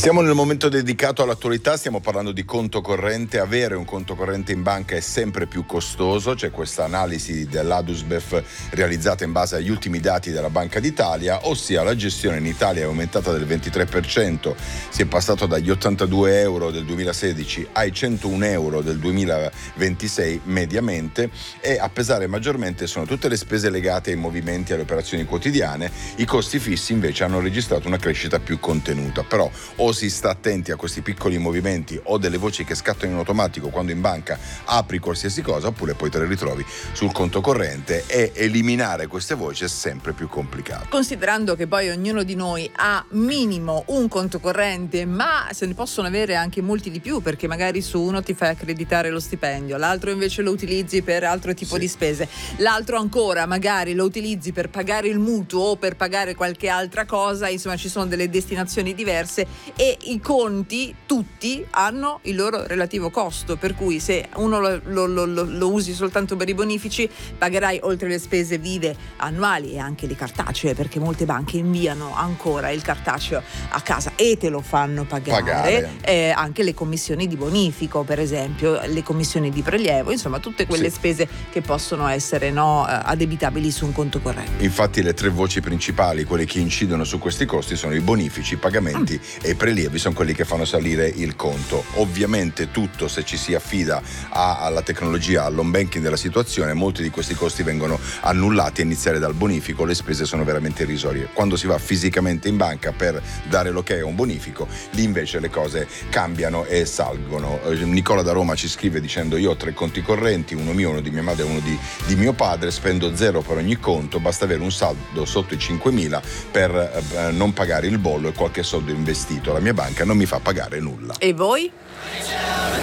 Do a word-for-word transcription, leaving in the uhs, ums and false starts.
Siamo nel momento dedicato all'attualità, stiamo parlando di conto corrente. Avere un conto corrente in banca è sempre più costoso. C'è questa analisi dell'Adusbef realizzata in base agli ultimi dati della Banca d'Italia, ossia la gestione in Italia è aumentata del ventitré per cento, si è passato dagli ottantadue euro del duemilasedici ai centouno euro del duemilaventisei mediamente, e a pesare maggiormente sono tutte le spese legate ai movimenti e alle operazioni quotidiane. I costi fissi invece hanno registrato una crescita più contenuta, però o si sta attenti a questi piccoli movimenti o delle voci che scattano in automatico quando in banca apri qualsiasi cosa, oppure poi te le ritrovi sul conto corrente, e eliminare queste voci è sempre più complicato. Considerando che poi ognuno di noi ha minimo un conto corrente, ma se ne possono avere anche molti di più, perché magari su uno ti fai accreditare lo stipendio, l'altro invece lo utilizzi per altro tipo sì. di spese, l'altro ancora magari lo utilizzi per pagare il mutuo o per pagare qualche altra cosa, insomma ci sono delle destinazioni diverse e i conti tutti hanno il loro relativo costo, per cui se uno lo, lo, lo, lo usi soltanto per i bonifici pagherai, oltre le spese vive annuali e anche le cartacee, perché molte banche inviano ancora il cartaceo a casa e te lo fanno pagare, pagare. Eh, anche le commissioni di bonifico, per esempio le commissioni di prelievo, insomma tutte quelle sì. spese che possono essere no, adebitabili su un conto corrente. Infatti le tre voci principali, quelle che incidono su questi costi, sono i bonifici, i pagamenti mm. e i prelievi, sono quelli che fanno salire il conto. Ovviamente tutto, se ci si affida a, alla tecnologia, all'home banking della situazione, molti di questi costi vengono annullati, a iniziare dal bonifico. Le spese sono veramente irrisorie. Quando si va fisicamente in banca per dare l'ok a un bonifico, lì invece le cose cambiano e salgono. Nicola da Roma ci scrive dicendo: io ho tre conti correnti, uno mio, uno di mia madre e uno di, di mio padre, spendo zero per ogni conto, basta avere un saldo sotto i cinquemila per eh, non pagare il bollo e qualche soldo investito. La mia banca non mi fa pagare nulla. E voi?